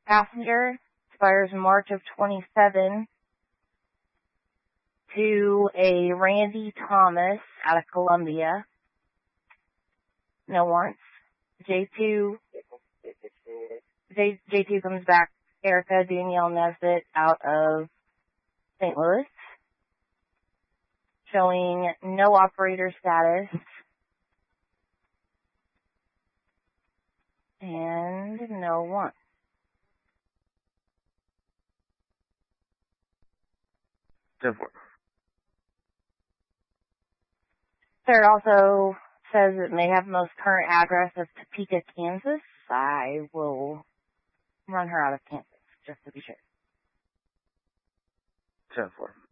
passenger. Expires March of 27. To a Randy Thomas out of Columbia. No warrants. J2 comes back. Erica Danielle Nesbitt out of St. Louis. Showing no operator status. And no warrant. Third also says it may have most current address of Topeka, Kansas. I will run her out of Kansas, just to be sure. 10-4.